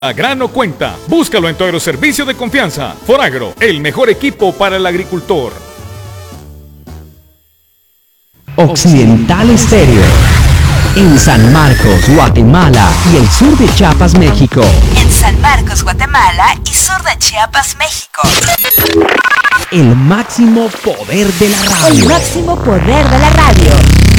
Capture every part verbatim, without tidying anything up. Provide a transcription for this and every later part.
A grano cuenta. Búscalo en tu agroservicio de confianza. Foragro, el mejor equipo para el agricultor. Occidental Estéreo. En San Marcos, Guatemala y el sur de Chiapas, México. En San Marcos, Guatemala y sur de Chiapas, México. El máximo poder de la radio. El máximo poder de la radio.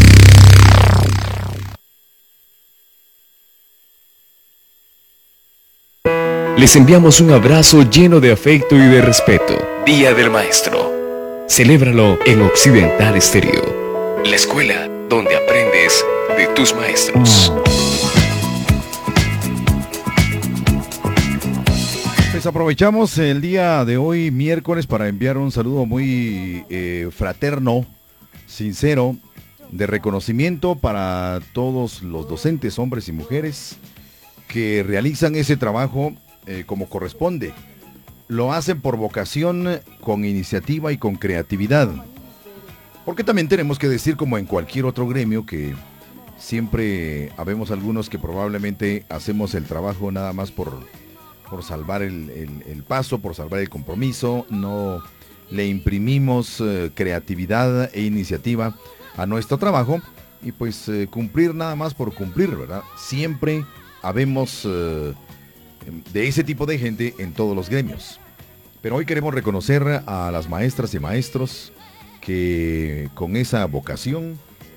Les enviamos un abrazo lleno de afecto y de respeto. Día del Maestro. Celébralo en Occidental Estéreo, la escuela donde aprendes de tus maestros. Pues aprovechamos el día de hoy, miércoles, para enviar un saludo muy eh, fraterno, sincero, de reconocimiento para todos los docentes, hombres y mujeres, que realizan ese trabajo eh, como corresponde. Lo hacen por vocación, con iniciativa y con creatividad. Porque también tenemos que decir, como en cualquier otro gremio, que siempre habemos algunos que probablemente hacemos el trabajo nada más por, por salvar el, el, el paso, por salvar el compromiso. No le imprimimos eh, creatividad e iniciativa a nuestro trabajo y pues eh, cumplir nada más por cumplir, ¿verdad? Siempre habemos eh, de ese tipo de gente en todos los gremios. Pero hoy queremos reconocer a las maestras y maestros que con esa vocación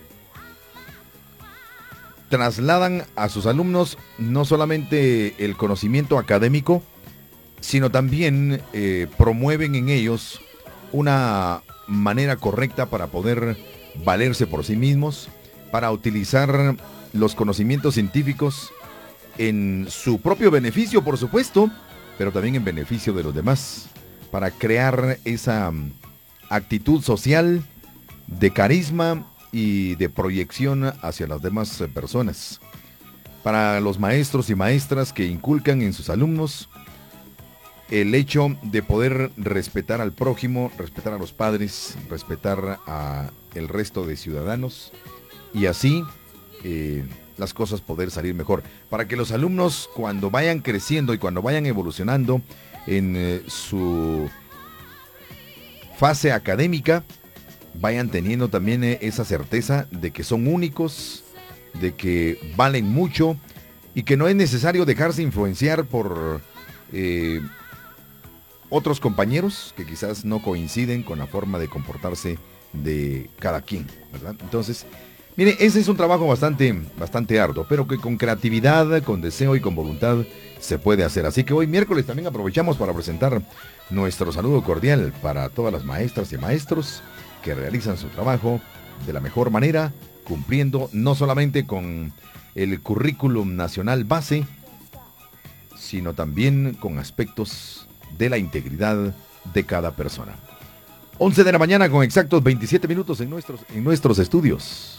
trasladan a sus alumnos no solamente el conocimiento académico, sino también eh, promueven en ellos una manera correcta para poder valerse por sí mismos, para utilizar los conocimientos científicos en su propio beneficio, por supuesto, pero también en beneficio de los demás, para crear esa actitud social de carisma y de proyección hacia las demás personas. Para los maestros y maestras que inculcan en sus alumnos el hecho de poder respetar al prójimo, respetar a los padres, respetar a el resto de ciudadanos y así eh, las cosas poder salir mejor. Para que los alumnos, cuando vayan creciendo y cuando vayan evolucionando en eh, su fase académica, vayan teniendo también eh, esa certeza de que son únicos, de que valen mucho y que no es necesario dejarse influenciar por eh, otros compañeros que quizás no coinciden con la forma de comportarse de cada quien, ¿verdad? Entonces, mire, ese es un trabajo bastante, bastante arduo, pero que con creatividad, con deseo y con voluntad se puede hacer. Así que hoy miércoles también aprovechamos para presentar nuestro saludo cordial para todas las maestras y maestros que realizan su trabajo de la mejor manera, cumpliendo no solamente con el currículum nacional base, sino también con aspectos de la integridad de cada persona. once de la mañana con exactos veintisiete minutos en nuestros, en nuestros estudios.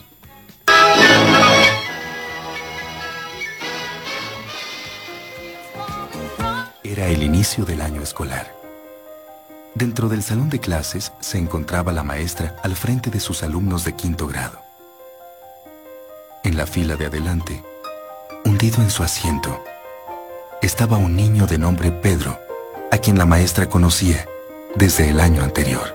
Era el inicio del año escolar. Dentro del salón de clases se encontraba la maestra al frente de sus alumnos de quinto grado. En la fila de adelante, hundido en su asiento, estaba un niño de nombre Pedro, a quien la maestra conocía desde el año anterior.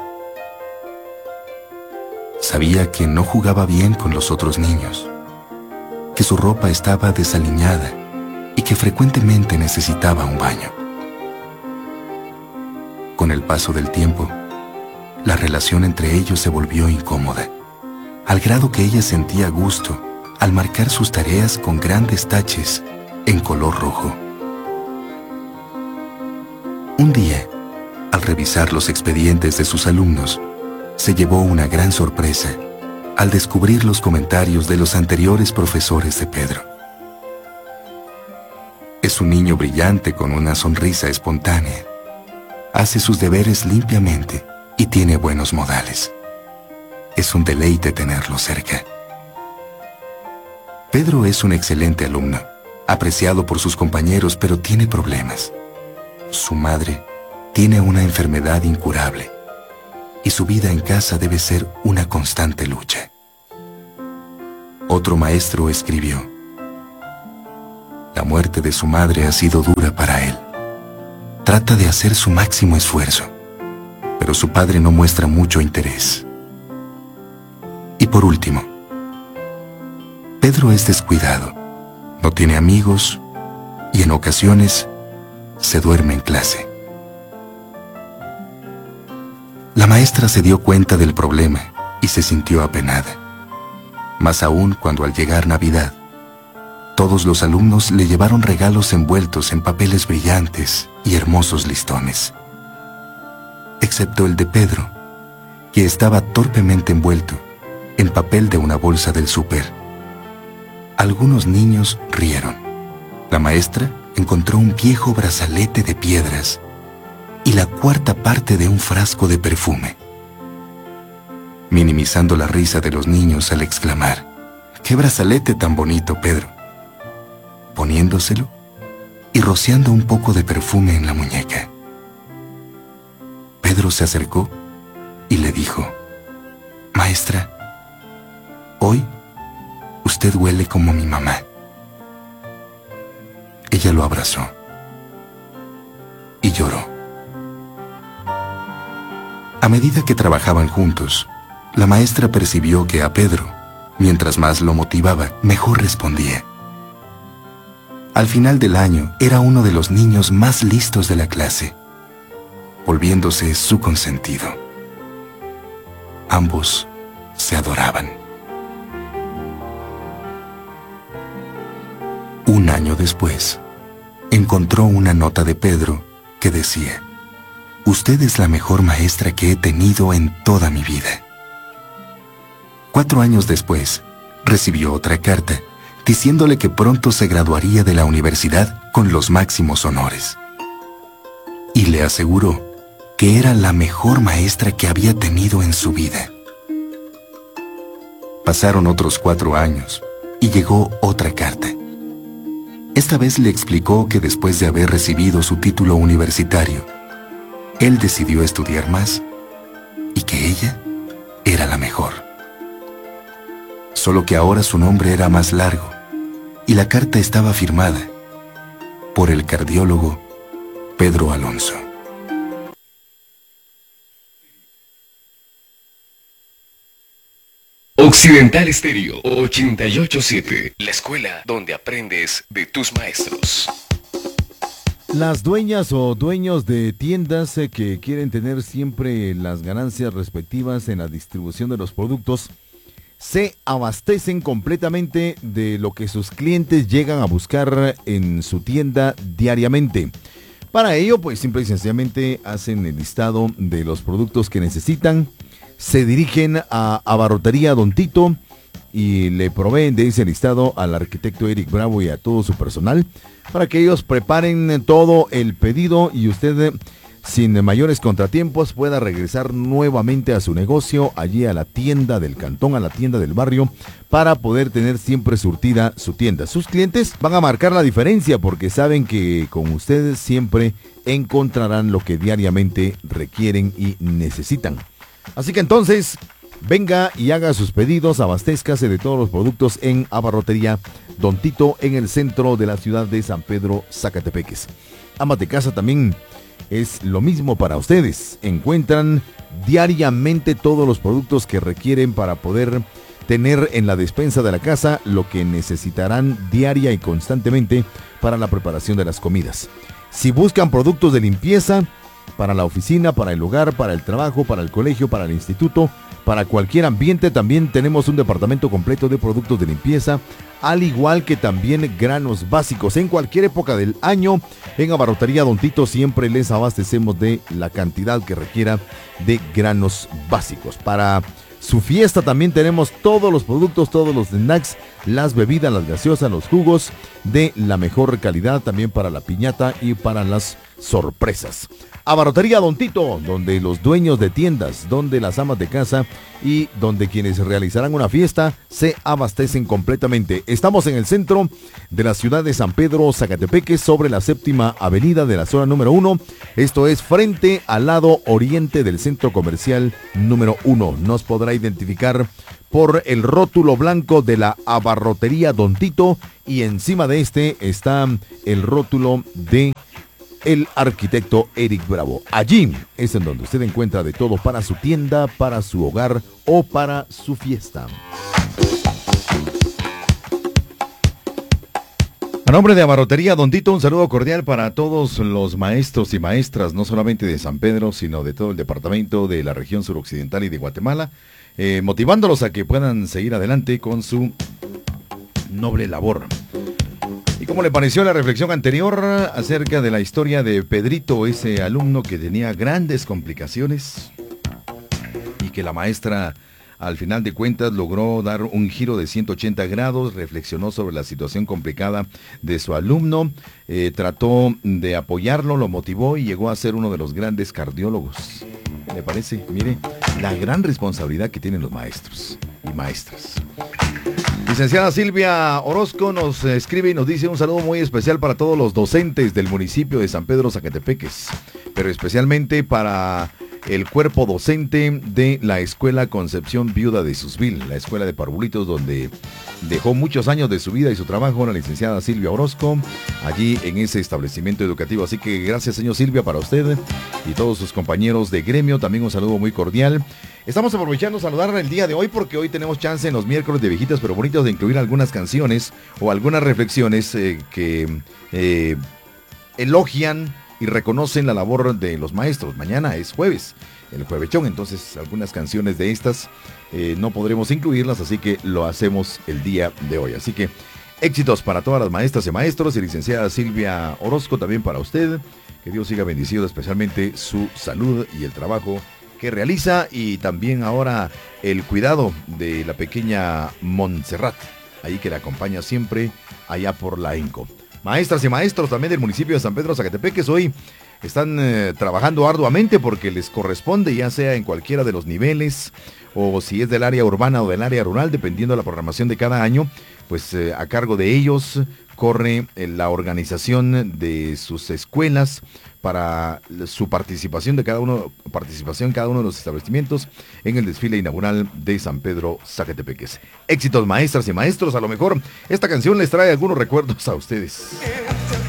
Sabía que no jugaba bien con los otros niños, que su ropa estaba desaliñada y que frecuentemente necesitaba un baño. Con el paso del tiempo, la relación entre ellos se volvió incómoda, al grado que ella sentía gusto al marcar sus tareas con grandes taches en color rojo. Un día, al revisar los expedientes de sus alumnos, se llevó una gran sorpresa al descubrir los comentarios de los anteriores profesores de Pedro. Es un niño brillante con una sonrisa espontánea. Hace sus deberes limpiamente y tiene buenos modales. Es un deleite tenerlo cerca. Pedro es un excelente alumno, apreciado por sus compañeros, pero tiene problemas. Su madre tiene una enfermedad incurable y su vida en casa debe ser una constante lucha. Otro maestro escribió: La muerte de su madre ha sido dura para él. Trata de hacer su máximo esfuerzo, pero su padre no muestra mucho interés. Y por último, Pedro es descuidado, no tiene amigos y en ocasiones se duerme en clase. La maestra se dio cuenta del problema y se sintió apenada, más aún cuando al llegar Navidad, todos los alumnos le llevaron regalos envueltos en papeles brillantes y hermosos listones, excepto el de Pedro, que estaba torpemente envuelto en papel de una bolsa del súper. Algunos niños rieron. La maestra encontró un viejo brazalete de piedras y la cuarta parte de un frasco de perfume, minimizando la risa de los niños al exclamar: «¡Qué brazalete tan bonito, Pedro!», poniéndoselo y rociando un poco de perfume en la muñeca. Pedro se acercó y le dijo: «Maestra, hoy usted huele como mi mamá». Ella lo abrazó y lloró. A medida que trabajaban juntos, la maestra percibió que a Pedro, mientras más lo motivaba, mejor respondía. Al final del año, era uno de los niños más listos de la clase, volviéndose su consentido. Ambos se adoraban. Un año después, encontró una nota de Pedro que decía: «Usted es la mejor maestra que he tenido en toda mi vida». Cuatro años después, recibió otra carta diciéndole que pronto se graduaría de la universidad con los máximos honores. Y le aseguró que era la mejor maestra que había tenido en su vida. Pasaron otros cuatro años y llegó otra carta. Esta vez le explicó que después de haber recibido su título universitario, él decidió estudiar más y que ella era la mejor. Solo que ahora su nombre era más largo y la carta estaba firmada por el cardiólogo Pedro Alonso. Occidental Estéreo ochenta y ocho punto siete, la escuela donde aprendes de tus maestros. Las dueñas o dueños de tiendas eh, que quieren tener siempre las ganancias respectivas en la distribución de los productos se abastecen completamente de lo que sus clientes llegan a buscar en su tienda diariamente. Para ello, pues simple y sencillamente hacen el listado de los productos que necesitan, se dirigen a Abarrotería Don Tito y le proveen de ese listado al arquitecto Eric Bravo y a todo su personal para que ellos preparen todo el pedido y usted, sin mayores contratiempos, pueda regresar nuevamente a su negocio, allí a la tienda del cantón, a la tienda del barrio, para poder tener siempre surtida su tienda. Sus clientes van a marcar la diferencia porque saben que con ustedes siempre encontrarán lo que diariamente requieren y necesitan. Así que entonces, venga y haga sus pedidos, abastézcase de todos los productos en Abarrotería Don Tito, en el centro de la ciudad de San Pedro, Zacatepeques. Amas de casa también es lo mismo para ustedes. Encuentran diariamente todos los productos que requieren para poder tener en la despensa de la casa lo que necesitarán diaria y constantemente para la preparación de las comidas. Si buscan productos de limpieza para la oficina, para el hogar, para el trabajo, para el colegio, para el instituto, para cualquier ambiente, también tenemos un departamento completo de productos de limpieza, al igual que también granos básicos. En cualquier época del año, en Abarrotería Don Tito siempre les abastecemos de la cantidad que requiera de granos básicos. Para su fiesta también tenemos todos los productos, todos los snacks, las bebidas, las gaseosas, los jugos de la mejor calidad, también para la piñata y para las sorpresas. Abarrotería Don Tito, donde los dueños de tiendas, donde las amas de casa y donde quienes realizarán una fiesta se abastecen completamente. Estamos en el centro de la ciudad de San Pedro, Zacatepeques, sobre la séptima avenida de la zona número uno. Esto es frente al lado oriente del centro comercial número uno. Nos podrá identificar por por el rótulo blanco de la abarrotería Don Tito y encima de este está el rótulo de el arquitecto Eric Bravo. Allí es en donde usted encuentra de todo para su tienda, para su hogar o para su fiesta. A nombre de Abarrotería Don Tito, un saludo cordial para todos los maestros y maestras, no solamente de San Pedro, sino de todo el departamento de la región suroccidental y de Guatemala, eh, motivándolos a que puedan seguir adelante con su noble labor. ¿Y cómo le pareció la reflexión anterior acerca de la historia de Pedrito, ese alumno que tenía grandes complicaciones y que la maestra, al final de cuentas, logró dar un giro de ciento ochenta grados, reflexionó sobre la situación complicada de su alumno, eh, trató de apoyarlo, lo motivó y llegó a ser uno de los grandes cardiólogos? ¿Qué le parece? Mire, la gran responsabilidad que tienen los maestros y maestras. Licenciada Silvia Orozco nos escribe y nos dice un saludo muy especial para todos los docentes del municipio de San Pedro Zacatepeques, pero especialmente para el cuerpo docente de la Escuela Concepción Viuda de Susvil, la escuela de parvulitos donde dejó muchos años de su vida y su trabajo la licenciada Silvia Orozco, allí en ese establecimiento educativo. Así que gracias, señor Silvia, para usted y todos sus compañeros de gremio, también un saludo muy cordial. Estamos aprovechando saludar el día de hoy porque hoy tenemos chance en los miércoles de Viejitas pero Bonitas de incluir algunas canciones o algunas reflexiones eh, que eh, elogian y reconocen la labor de los maestros. Mañana es jueves, el juevechón, entonces algunas canciones de estas eh, no podremos incluirlas, así que lo hacemos el día de hoy. Así que éxitos para todas las maestras y maestros y licenciada Silvia Orozco, también para usted. Que Dios siga bendiciendo especialmente su salud y el trabajo que realiza y también ahora el cuidado de la pequeña Montserrat, ahí que la acompaña siempre allá por la ENCO. Maestras y maestros también del municipio de San Pedro Zacatepeques hoy están eh, trabajando arduamente porque les corresponde, ya sea en cualquiera de los niveles o si es del área urbana o del área rural, dependiendo de la programación de cada año, pues eh, a cargo de ellos corre eh, la organización de sus escuelas para su participación de cada uno, participación en cada uno de los establecimientos en el desfile inaugural de San Pedro Zacatepeques. Éxitos, maestras y maestros, a lo mejor esta canción les trae algunos recuerdos a ustedes.